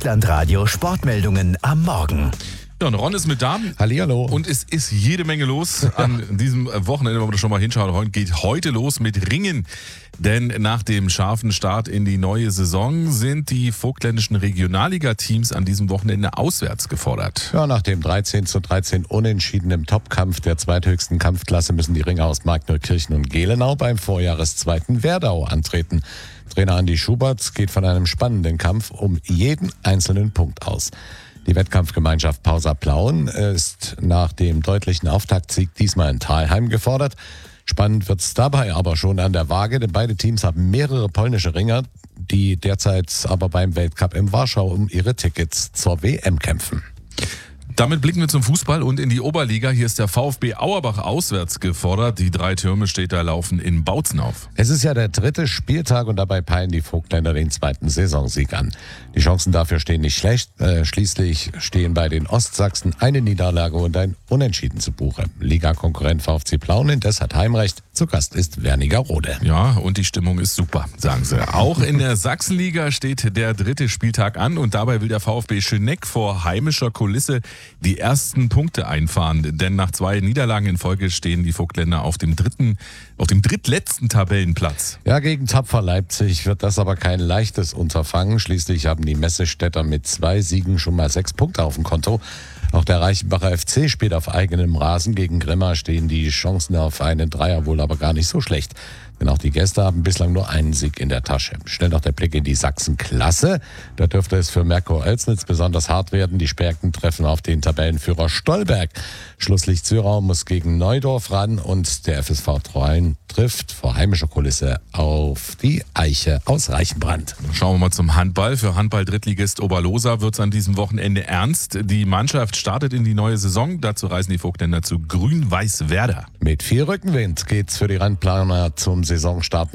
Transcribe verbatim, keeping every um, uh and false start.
Landradio Sportmeldungen am Morgen. Ja, und Ron ist mit da. Hallihallo. Und es ist jede Menge los an diesem Wochenende, wenn man das schon mal hinschaut. Heute geht heute los mit Ringen. Denn nach dem scharfen Start in die neue Saison sind die vogtländischen Regionalliga-Teams an diesem Wochenende auswärts gefordert. Ja, nach dem dreizehn zu dreizehn Unentschieden im Topkampf der zweithöchsten Kampfklasse müssen die Ringer aus Markneukirchen und Gelenau beim Vorjahreszweiten Werdau antreten. Trainer Andi Schubert geht von einem spannenden Kampf um jeden einzelnen Punkt aus. Die Wettkampfgemeinschaft Pausa Plauen ist nach dem deutlichen Auftaktsieg diesmal in Thalheim gefordert. Spannend wird es dabei aber schon an der Waage, denn beide Teams haben mehrere polnische Ringer, die derzeit aber beim Weltcup in Warschau um ihre Tickets zur W M kämpfen. Damit blicken wir zum Fußball und in die Oberliga. Hier ist der VfB Auerbach auswärts gefordert. Die drei Türme Städter laufen in Bautzen auf. Es ist ja der dritte Spieltag und dabei peilen die Vogtländer den zweiten Saisonsieg an. Die Chancen dafür stehen nicht schlecht. Äh, schließlich stehen bei den Ostsachsen eine Niederlage und ein Unentschieden zu Buche. Ligakonkurrent VfC Plauen indes hat Heimrecht. Zu Gast ist Wernigerode. Ja, und die Stimmung ist super, sagen sie. Auch in der Sachsenliga steht der dritte Spieltag an und dabei will der VfB Schöneck vor heimischer Kulisse die ersten Punkte einfahren. Denn nach zwei Niederlagen in Folge stehen die Vogtländer auf dem dritten, auf dem drittletzten Tabellenplatz. Ja, gegen Tapfer Leipzig wird das aber kein leichtes Unterfangen. Schließlich haben die Messestädter mit zwei Siegen schon mal sechs Punkte auf dem Konto. Auch der Reichenbacher F C spielt auf eigenem Rasen. Gegen Grimma stehen die Chancen auf einen Dreier wohl aber gar nicht so schlecht. Denn auch die Gäste haben bislang nur einen Sieg in der Tasche. Schnell noch der Blick in die Sachsenklasse. Da dürfte es für Merkur Oelsnitz besonders hart werden. Die Sperken treffen auf den Tabellenführer Stolberg. Schlusslicht Zürau muss gegen Neudorf ran und der F S V Treuen trifft vor heimischer Kulisse auf die Eiche aus Reichenbrand. Schauen wir mal zum Handball. Für Handball-Drittligist Oberlosa wird es an diesem Wochenende ernst. Die Mannschaft startet in die neue Saison. Dazu reisen die Vogtländer zu Grün-Weiß Werder. Mit viel Rückenwind geht's für die Randplaner zum Saisonstart